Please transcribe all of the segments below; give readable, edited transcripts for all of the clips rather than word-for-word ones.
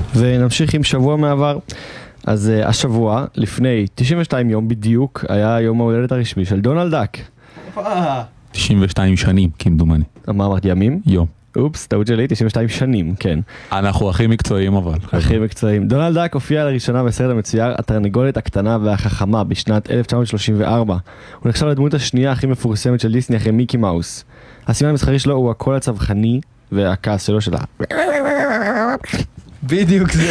ונמשיך עם שבוע מעבר. אז השבוע, לפני 92 יום בדיוק, היה יום ההולדת הרשמי של דונלד דאק. 92 שנים, כמדומני. מה אמרתי, ימים? יום. אופס, טעות שלי, 92 שנים, כן. אנחנו הכי מקצועיים אבל. הכי מקצועיים. דונלד דאק הופיע לראשונה בסרט המצויר התרנגולת הקטנה והחכמה בשנת 1934. הוא נחשב לדמות השנייה הכי מפורסמת של דיסני אחרי מיקי מאוס. הסימן המסחרי שלו הוא הקול הצווחני והכעס שלו שלה. בדיוק זה.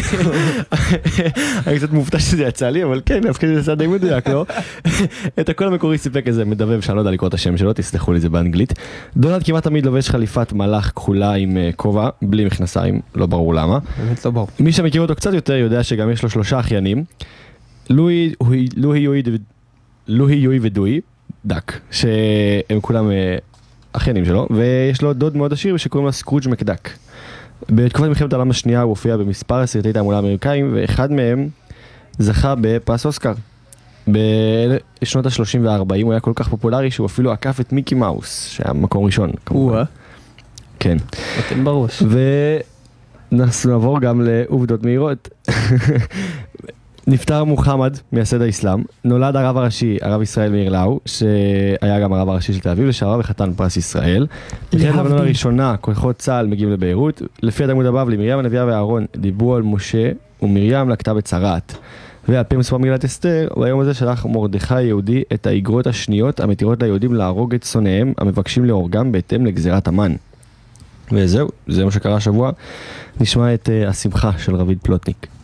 אני קצת מופתע שזה יצא לי, אבל כן, אז כזה זה עשה די מדויק, לא? את הקול המקורי סיפק איזה מדבב שאני לא יודע לקרוא את השם שלו, תסלחו לי זה באנגלית. דונלד כמעט תמיד לובש חליפת מלאך כחולה עם כובע, בלי מכנסיים, לא ברור למה. באמת לא ברור. מי שמכיר אותו קצת יותר יודע שגם יש לו 3 אחיינים, לואי יואי ודואי, דאק, שהם כולם אחיינים שלו, ויש לו דוד מאוד עשיר שקוראים לו סקרוג' מקדאק. בתקופת מלחמת העולם השנייה הוא הופיע במספר סרטי תעמולה אמריקאים, ואחד מהם זכה בפרס אוסקר. בשנות ה-30 וה-40 הוא היה כל כך פופולרי שהוא אפילו עקף את מיקי מאוס, שהיה מקום ראשון. כן. נותן בראש. ונעבור גם לעובדות מהירות. נפטר מוחמד, מייסד האסלאם, נולד הרב הראשי, הרב ישראל מאיר לאו, שהיה גם הרב הראשי של תל אביב לשעבר וחתן פרס ישראל. במלחמת לבנון הראשונה, כוחות צה"ל מגיעים לביירות. לפי התלמוד הבבלי, מרים הנביאה ואהרון דיברו על משה, ומרים לקטה בצרעת. ועל פי מספר מגילת אסתר, ביום הזה שלח מרדכי היהודי את האיגרות השניות המתירות ליהודים להרוג את שונאיהם, המבקשים להורגם בהתאם לגזירת המן. וזהו, זה מה שקרה השבוע. נשמע את השמחה של רביד פלוטניק.